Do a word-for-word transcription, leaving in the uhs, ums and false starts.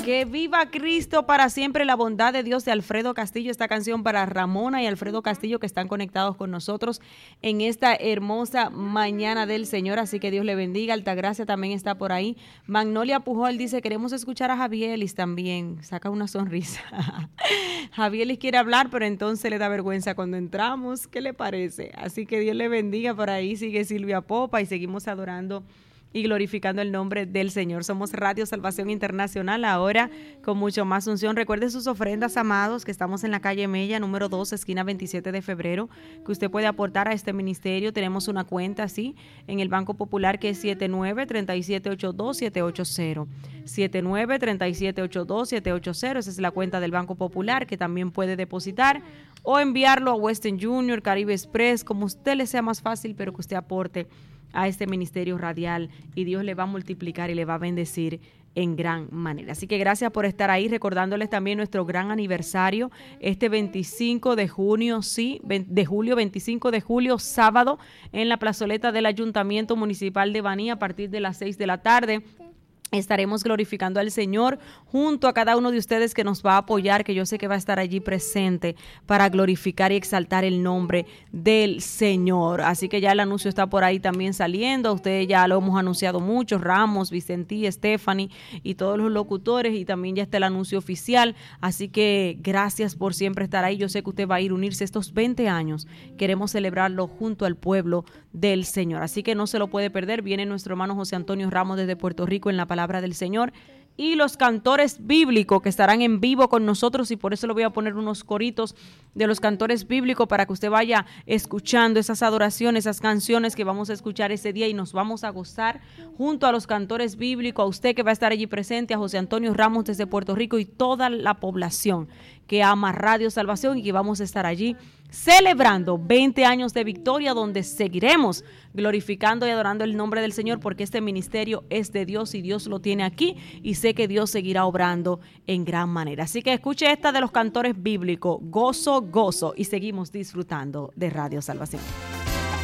Que viva Cristo para siempre, la bondad de Dios, de Alfredo Castillo. Esta canción para Ramona y Alfredo Castillo, que están conectados con nosotros en esta hermosa mañana del Señor. Así que Dios le bendiga. Altagracia también está por ahí. Magnolia Pujol dice, queremos escuchar a Javielis también. Saca una sonrisa. Javielis quiere hablar, pero entonces le da vergüenza cuando entramos. ¿Qué le parece? Así que Dios le bendiga. Por ahí sigue Silvia Popa y seguimos adorando y glorificando el nombre del Señor. Somos Radio Salvación Internacional, ahora con mucho más unción. Recuerde sus ofrendas, amados, que estamos en la calle Mella, número dos, esquina veintisiete de febrero, que usted puede aportar a este ministerio. Tenemos una cuenta, sí, en el Banco Popular, que es siete nueve, tres siete ocho dos, siete ocho cero. siete nueve, tres siete ocho dos, siete ocho cero. Esa es la cuenta del Banco Popular, que también puede depositar o enviarlo a Western Junior, Caribe Express, como usted le sea más fácil, pero que usted aporte a este ministerio radial, y Dios le va a multiplicar y le va a bendecir en gran manera. Así que gracias por estar ahí, recordándoles también nuestro gran aniversario, este veinticinco de junio, sí, de julio, veinticinco de julio, sábado, en la plazoleta del Ayuntamiento Municipal de Baní, a partir de las seis de la tarde. Estaremos glorificando al Señor junto a cada uno de ustedes que nos va a apoyar, que yo sé que va a estar allí presente para glorificar y exaltar el nombre del Señor. Así que ya el anuncio está por ahí también saliendo. Ustedes ya lo hemos anunciado mucho, Ramos, Vicentí, Stephanie y todos los locutores, y también ya está el anuncio oficial. Así que gracias por siempre estar ahí. Yo sé que usted va a ir a unirse estos veinte años. Queremos celebrarlo junto al pueblo del Señor. Así que no se lo puede perder. Viene nuestro hermano José Antonio Ramos desde Puerto Rico en la palabra del Señor, y los cantores bíblicos que estarán en vivo con nosotros, y por eso le voy a poner unos coritos de los cantores bíblicos para que usted vaya escuchando esas adoraciones, esas canciones que vamos a escuchar ese día, y nos vamos a gozar junto a los cantores bíblicos, a usted que va a estar allí presente, a José Antonio Ramos desde Puerto Rico y toda la población que ama Radio Salvación, y que vamos a estar allí celebrando veinte años de victoria, donde seguiremos glorificando y adorando el nombre del Señor, porque este ministerio es de Dios y Dios lo tiene aquí, y sé que Dios seguirá obrando en gran manera. Así que escuche esta de los cantores bíblicos, Gozo, Gozo, y seguimos disfrutando de Radio Salvación.